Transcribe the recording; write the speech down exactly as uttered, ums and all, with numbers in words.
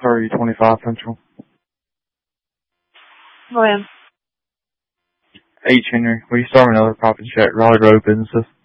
thirty twenty-five Central. Go ahead. H. Henry, will you start another profit check? Raleigh Road Businesses.